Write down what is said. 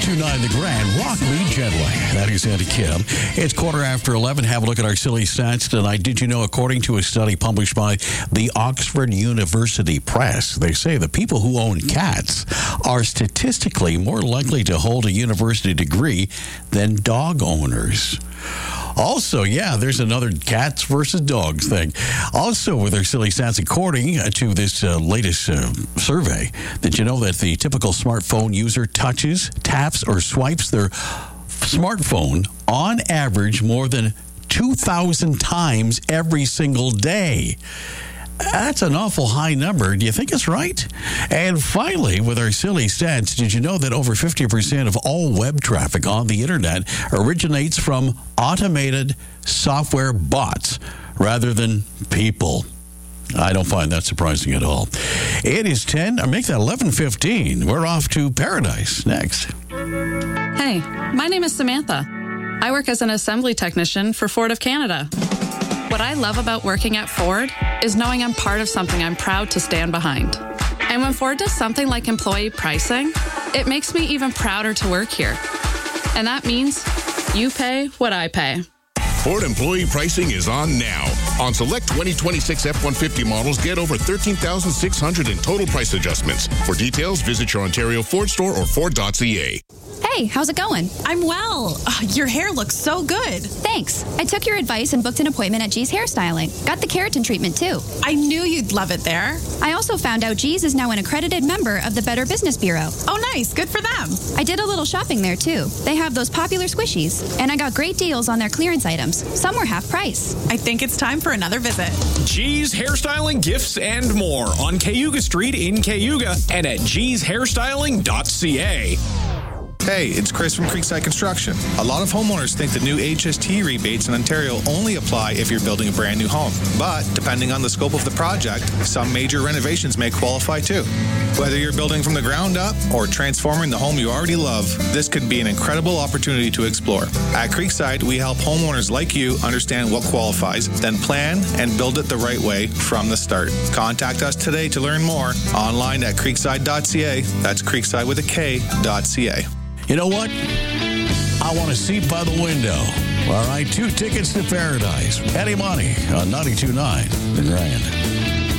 92.9 The Grand. Rock Me Gently. That is Andy Kim. It's 11:15. Have a look at our silly stats tonight. Did you know, according to a study published by the Oxford University Press, they say the people who own cats are statistically more likely to hold a university degree than dog owners. Also, there's another cats versus dogs thing. Also, with our silly stats, according to this latest survey, did you know that the typical smartphone user touches, taps, or swipes their smartphone on average more than 2,000 times every single day? That's an awful high number. Do you think it's right? And finally, with our silly stats, did you know that over 50% of all web traffic on the internet originates from automated software bots rather than people? I don't find that surprising at all. It is 10, or make that 11:15. We're off to Paradise next. Hey, my name is Samantha. I work as an assembly technician for Ford of Canada. What I love about working at Ford is knowing I'm part of something I'm proud to stand behind. And when Ford does something like employee pricing, it makes me even prouder to work here. And that means you pay what I pay. Ford employee pricing is on now. On select 2026 F-150 models, get over $13,600 in total price adjustments. For details, visit your Ontario Ford store or Ford.ca. Hey, how's it going? I'm well. Your hair looks so good. Thanks. I took your advice and booked an appointment at G's Hairstyling. Got the keratin treatment, too. I knew you'd love it there. I also found out G's is now an accredited member of the Better Business Bureau. Oh, nice. Good for them. I did a little shopping there, too. They have those popular squishies, and I got great deals on their clearance items. Some were half price. I think it's time for another visit. G's Hairstyling, Gifts, and more on Cayuga Street in Cayuga and at gshairstyling.ca. Hey, it's Chris from Creekside Construction. A lot of homeowners think the new HST rebates in Ontario only apply if you're building a brand new home. But depending on the scope of the project, some major renovations may qualify too. Whether you're building from the ground up or transforming the home you already love, this could be an incredible opportunity to explore. At Creekside, we help homeowners like you understand what qualifies, then plan and build it the right way from the start. Contact us today to learn more online at creekside.ca. That's creekside with a K.ca. You know what? I want a seat by the window. All right, 2 tickets to Paradise. Eddie Money on 92.9 The Grand.